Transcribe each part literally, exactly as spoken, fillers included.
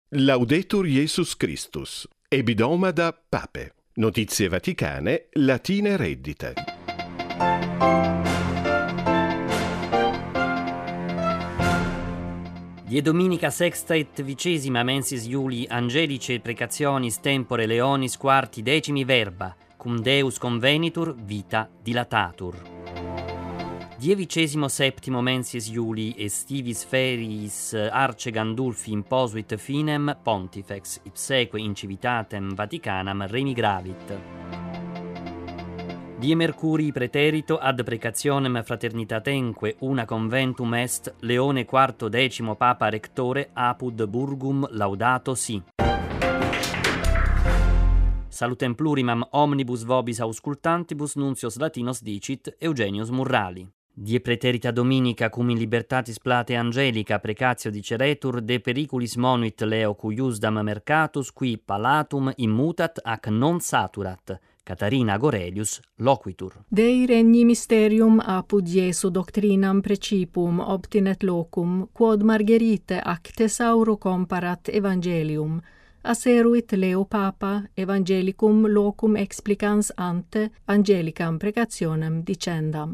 Laudetur Jesus Christus. Ebidomada Pape. Notizie vaticane, latine reddite. Die dominica sexta et vicesima mensis Iuli angelice precationis tempore leonis quarti decimi verba, cum Deus convenitur vita dilatatur. Die vicesimo septimo mensis Iuli estivis feriis arce Gandulfi imposuit finem pontifex ipseque in civitatem Vaticanam remigravit. Die Mercurii preterito ad precationem fraternitatenque una conventum est Leone quarto decimo Papa Rectore apud Burgum laudato si. Salutem plurimam omnibus vobis auscultantibus nuncios Latinos dicit Eugenius Murrali. Die preterita dominica cum in libertatis plate angelica precatio diceretur de periculis monuit Leo cuiusdam mercatus qui palatum immutat ac non saturat. Catarina Gorelius loquitur. Dei regni mysterium apud Iesu doctrinam precipum obtinet locum, quod Margherite ac thesauro comparat evangelium, aseruit Leo Papa evangelicum locum explicans ante angelicam precationem dicendam.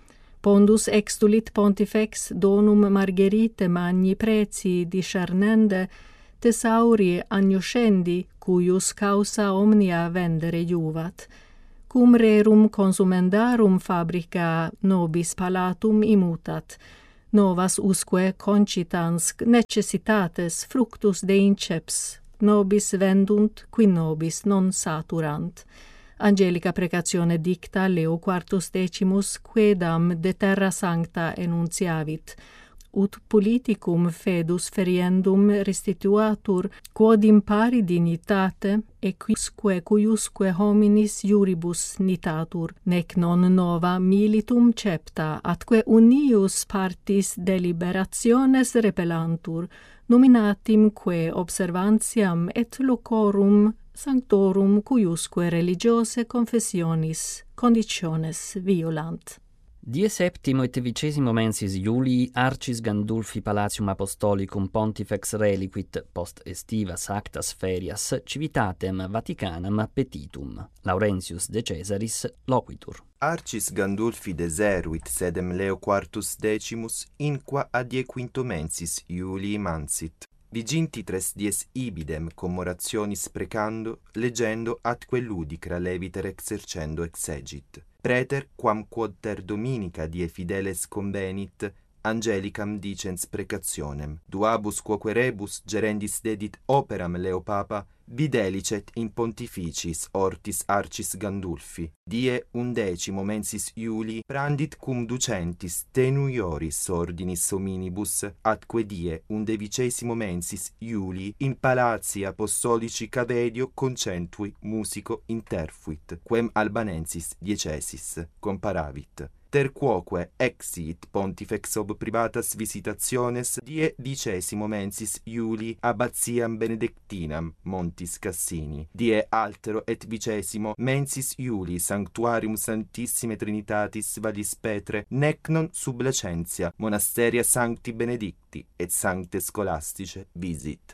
Pondus extulit pontifex donum Margherite magni preci discernende thesauri agnoscendi, cuius causa omnia vendere juvat, cum rerum consumendarum fabrica nobis palatum immutat, novas usque concitans necessitates fructus de inceps, nobis vendunt, qui nobis non saturant. Angelica precatione dicta Leo quartus decimus quedam de terra sancta enunciavit, ut politicum fedus feriendum restituatur, quod impari dignitate, e quisque cuiusque hominis iuribus nitatur, nec non nova militum cepta, atque unius partis deliberationes repellantur, nominatim quae observantiam et locorum sanctorum cuiusque religiose confessionis conditiones violant. Die septimo et vicesimo mensis Iulii arcis Gandulfi Palatium Apostolicum Pontifex reliquit post estivas actas ferias civitatem Vaticanam petitum. Laurentius de Caesaris loquitur. Arcis Gandulfi deseruit sedem Leo quartus decimus inqua adie quinto mensis Iulii mansit. Viginti tres dies ibidem commemorationis precando, leggendo atque ludicra leviter exercendo exegit. Preter, quam quod ter dominica die fideles convenit, angelicam dicens precationem. Duabus quoque rebus gerendis dedit operam Leo Papa, videlicet in pontificis ortis arcis Gandulfi. Die undecimo mensis Iulii prandit cum ducentis tenuioris ordinis hominibus, atque die undevicesimo mensis Iulii in palati apostolici Cavedio concentui musico interfuit, quem albanensis diecesis comparavit. Ter quoque exit pontifex ob privatas visitationes die dicesimo mensis Iulii abbatiam benedictinam Montis Cassini, die altero et vicesimo mensis Iulii sanctuarium Santissime Trinitatis Vallis Petre nec non sub Lacentia monasteria Sancti Benedicti et Sancte Scholastice visit.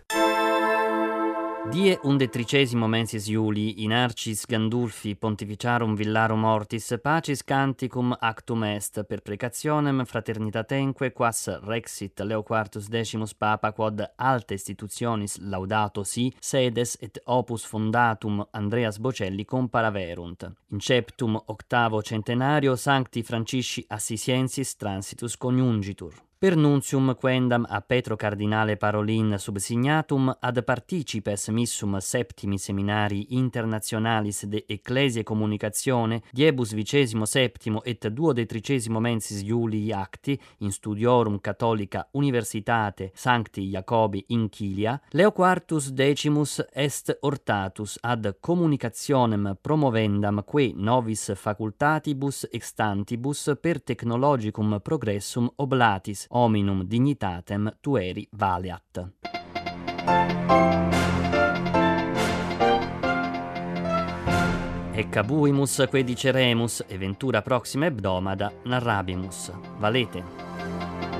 Die undetricesimo mensis Iulii in arcis Gandulfi pontificarum villarum mortis pacis canticum actum est per precationem fraternitatenque quas rexit Leo quartus decimus Papa quod alta institutionis laudato si sedes et opus fondatum Andreas Bocelli comparaverunt. Inceptum octavo centenario Sancti Francisci Assisiensis transitus coniungitur. Per nuntium quendam a Petro Cardinale Parolin subsignatum ad participes missum septimi seminari internationalis de Ecclesia Communicatione diebus vicesimo septimo et duodetricesimo mensis Iulii acti in studiorum Catholica Universitate Sancti Jacobi in Chilia, Leo quartus decimus est ortatus ad communicationem promovendam quae novis facultatibus extantibus per technologicum progressum oblatis hominum dignitatem tueri valeat. Eccabuimus quae diceremus, e ventura proxima hebdomada narrabimus. Valete.